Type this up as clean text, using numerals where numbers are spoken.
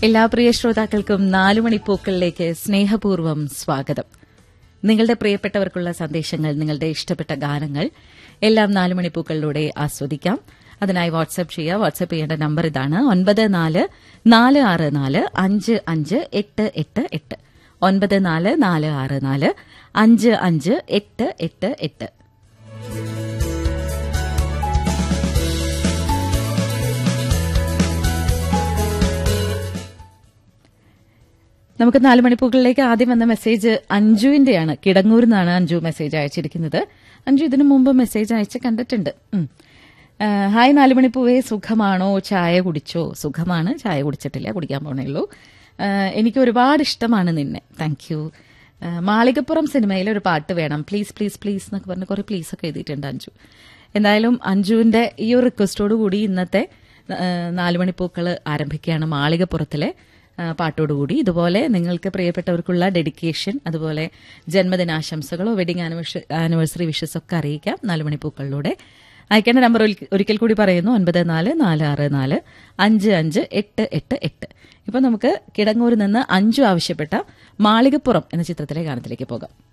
എല്ലാ പ്രിയ ശ്രോതാക്കൾക്കും 4 മണിപ്പൂക്കളിലേക്ക് സ്നേഹപൂർവ്വം സ്വാഗതം. നിങ്ങളുടെ പ്രിയപ്പെട്ടവർക്കുള്ള സന്ദേശങ്ങൾ, നിങ്ങളുടെ ഇഷ്ടപ്പെട്ട ഗാനങ്ങൾ എല്ലാം 4 മണിപ്പൂക്കളിലൂടെ ആസ്വദിക്കാം. അതിനായി വാട്സ്ആപ്പ് ചെയ്യുക. വാട്സ്ആപ്പ് ചെയ്യേണ്ട നമ്പർ ഇതാണ്: 9446455888 9446455888. നമുക്ക് 4 മണിപ്പൂക്കളിലേക്ക് ആദ്യം വന്ന മെസ്സേജ് അഞ്ജുവിന്റെയാണ്. കിടങ്ങൂരിൽ നിന്നാണ് അഞ്ജു മെസ്സേജ് അയച്ചിരിക്കുന്നത്. അഞ്ജു ഇതിനു മുമ്പ് മെസ്സേജ് അയച്ച് കണ്ടിട്ടുണ്ട്. ഹായ് 4 മണിപ്പൂവേ, സുഖമാണോ? ചായ കുടിച്ചോ? സുഖമാണ്, ചായ കുടിച്ചിട്ടില്ല, കുടിക്കാൻ പോണേ ഉള്ളൂ. എനിക്ക് ഒരുപാട് ഇഷ്ടമാണ് നിന്നെ. Thank you. മാളികപ്പുറം സിനിമയിലെ ഒരു പാട്ട് വേണം, പ്ലീസ് പ്ലീസ് പ്ലീസ് എന്നൊക്കെ പറഞ്ഞ് കുറെ പ്ലീസ് ഒക്കെ എഴുതിയിട്ടുണ്ട് അഞ്ജു. എന്തായാലും അഞ്ജുവിന്റെ ഈ ഒരു റിക്വസ്റ്റോടു കൂടി ഇന്നത്തെ 4 മണിപ്പൂക്കൾ ആരംഭിക്കുകയാണ്. മാളികപ്പുറത്തിലെ പാട്ടോടുകൂടി ഇതുപോലെ നിങ്ങൾക്ക് പ്രിയപ്പെട്ടവർക്കുള്ള ഡെഡിക്കേഷൻ, അതുപോലെ ജന്മദിനാശംസകളോ വെഡിങ് ആനിവേഴ്സറി വിഷസ് ഒക്കെ അറിയിക്കാം 4 മണിപ്പൂക്കളിലൂടെ. അയക്കേണ്ട നമ്പർ ഒരിക്കൽ കൂടി പറയുന്നു: 9446455888. ഇപ്പൊ നമുക്ക് കിടങ്ങൂരിൽ നിന്ന് അഞ്ജു ആവശ്യപ്പെട്ട മാളികപ്പുറം എന്ന ചിത്രത്തിലെ ഗാനത്തിലേക്ക് പോകാം.